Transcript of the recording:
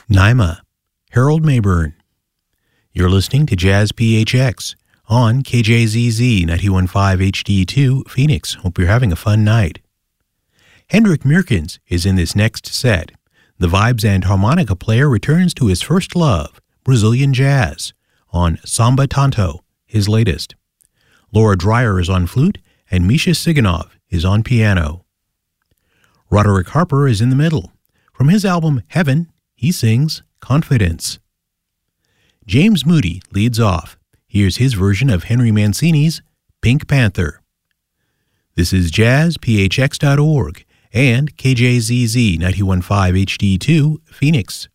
Naima, Harold Mayburn. You're listening to Jazz PHX on KJZZ 91.5 HD2 Phoenix. Hope you're having a fun night. Hendrik Meerkens is in this next set. The vibes and harmonica player returns to his first love, Brazilian jazz, on Samba Tanto, his latest. Laura Dreyer is on flute, and Misha Siganov is on piano. Roderick Harper is in the middle. From his album Heaven, he sings Confidence. James Moody leads off. Here's his version of Henry Mancini's Pink Panther. This is jazzphx.org and KJZZ 91.5 HD2 Phoenix.